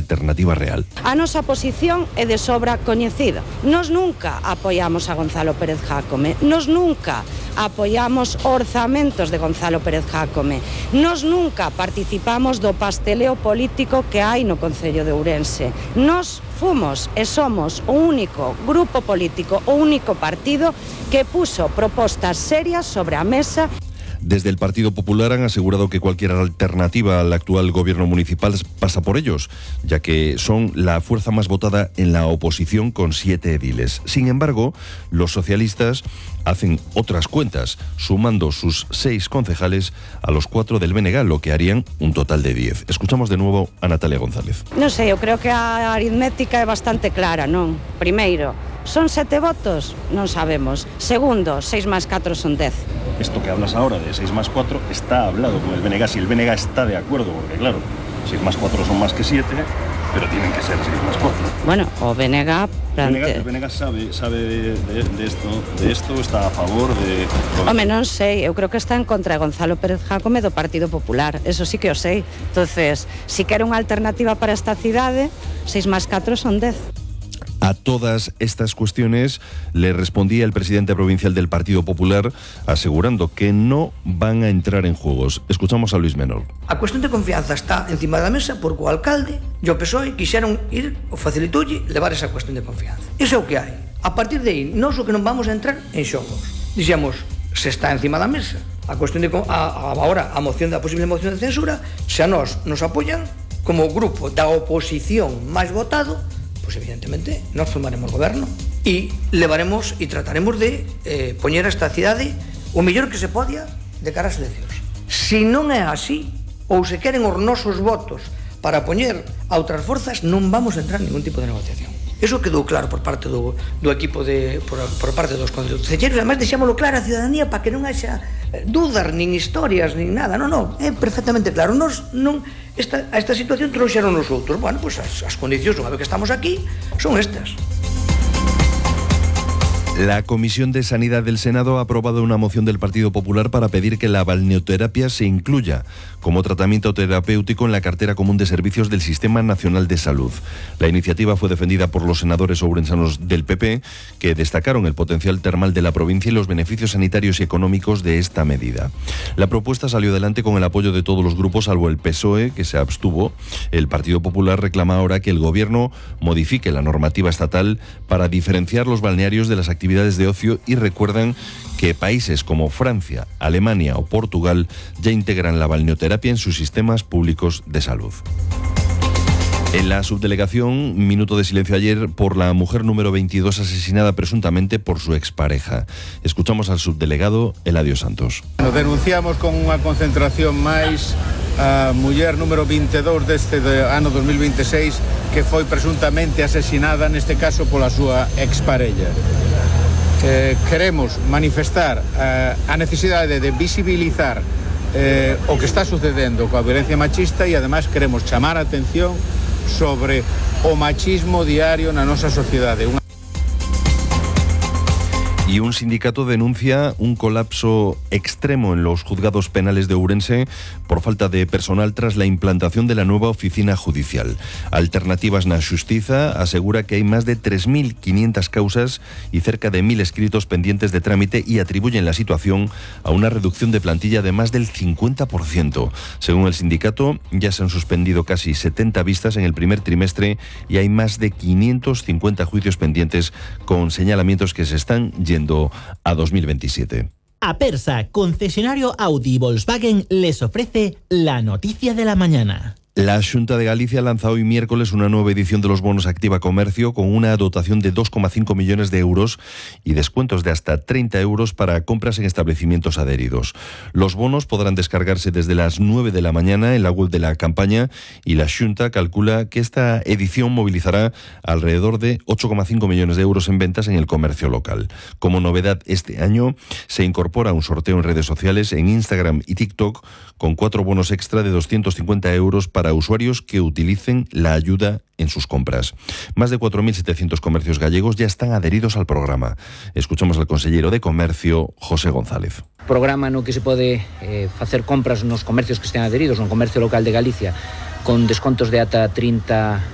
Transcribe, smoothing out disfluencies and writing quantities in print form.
alternativa real. A nosa posición é de sobra coñecida. Nos nunca apoiamos a Gonzalo Pérez Jácome, nos nunca apoiamos orzamentos de Gonzalo Pérez Jácome, nos nunca participamos do pasteleo político que hai no Concello de Ourense. Nos fomos e somos o único grupo político, o único partido que puso propostas serias sobre a mesa. Desde el Partido Popular han asegurado que cualquier alternativa al actual gobierno municipal pasa por ellos, ya que son la fuerza más votada en la oposición con 7 ediles. Sin embargo, los socialistas hacen otras cuentas, sumando sus 6 concejales a los 4 del BNG, lo que harían un total de 10. Escuchamos de nuevo a Natalia González. Non sei, eu creo que a aritmética é bastante clara, non? Primeiro, ¿son 7 votos? Non sabemos. Segundo, 6 más 4 son 10. Esto que hablas ahora de 6 más 4 está hablado con el BNG. Si el BNG está de acuerdo, porque claro, 6 más 4 son más que 7, pero tienen que ser 6 más 4. Bueno, o BNG... El BNG sabe de esto, está a favor de... Home, non sei, eu creo que está en contra de Gonzalo Pérez Jácome do Partido Popular, eso sí que o sei. Entonces, si quere unha alternativa para esta cidade, 6 más 4 son 10. A todas estas cuestiones le respondía el presidente provincial del Partido Popular asegurando que no van a entrar en juegos. Escuchamos a Luis Menor. A cuestión de confianza está encima da mesa porque o alcalde e o PSOE quixeron ir o facilitoulle levar esa cuestión de confianza. Iso é o que hai. A partir de aí, nós o que non vamos a entrar en xogos. Dixemos, se está encima da mesa a cuestión de agora a moción da posible moción de censura, se a nós nos apoian como grupo da oposición máis votado, pues evidentemente nos formaremos goberno e levaremos e trataremos de poñer a esta cidade o mellor que se podia de cara ás eleccións. Se non é así, ou se queren os nosos votos para poñer a outras forzas, non vamos a entrar en ningún tipo de negociación. Eso quedou claro por parte do equipo por parte dos concelleiros. Además, deixámoslo claro a ciudadanía para que non haxa dúdas, nin historias, nin nada. Non, é perfectamente claro. Nos non a esta situación trouxeron os outros. Bueno, pues as condicións, unha vez que estamos aquí, son estas. La Comisión de Sanidad del Senado ha aprobado una moción del Partido Popular para pedir que la balneoterapia se incluya como tratamiento terapéutico en la cartera común de servicios del Sistema Nacional de Salud. La iniciativa fue defendida por los senadores ourensanos del PP, que destacaron el potencial termal de la provincia y los beneficios sanitarios y económicos de esta medida. La propuesta salió adelante con el apoyo de todos los grupos, salvo el PSOE, que se abstuvo. El Partido Popular reclama ahora que el Gobierno modifique la normativa estatal para diferenciar los balnearios de las actividades de ocio y recuerdan que países como Francia, Alemania o Portugal ya integran la balneoterapia en sus sistemas públicos de salud. En la subdelegación, minuto de silencio ayer por la mujer número 22 asesinada presuntamente por su expareja. Escuchamos al subdelegado Eladio Santos. Nos denunciamos con unha concentración máis a muller número 22 deste ano 2026 que foi presuntamente asesinada, neste caso pola súa exparella. Queremos manifestar a necesidade de visibilizar o que está sucedendo coa violencia machista e ademais queremos chamar a atención sobre o machismo diario na nosa sociedade. Y un sindicato denuncia un colapso extremo en los juzgados penales de Ourense por falta de personal tras la implantación de la nueva oficina judicial. Alternativas na Xustiza asegura que hay más de 3.500 causas y cerca de 1.000 escritos pendientes de trámite y atribuyen la situación a una reducción de plantilla de más del 50%. Según el sindicato, ya se han suspendido casi 70 vistas en el primer trimestre y hay más de 550 juicios pendientes con señalamientos que se están yendo a 2027. Apersa, concesionario Audi y Volkswagen, les ofrece la noticia de la mañana. La Xunta de Galicia lanza hoy miércoles una nueva edición de los bonos Activa Comercio con una dotación de 2,5 millones de euros y descuentos de hasta 30 euros para compras en establecimientos adheridos. Los bonos podrán descargarse desde las 9 de la mañana en la web de la campaña y la Xunta calcula que esta edición movilizará alrededor de 8,5 millones de euros en ventas en el comercio local. Como novedad este año se incorpora un sorteo en redes sociales en Instagram y TikTok con 4 bonos extra de 250 euros para usuarios que utilicen la ayuda en sus compras. Más de 4.700 comercios gallegos ya están adheridos al programa. Escuchamos al consellero de Comercio, José González. Programa no que se pode facer compras nos comercios que estén adheridos no comercio local de Galicia con descontos de ata 30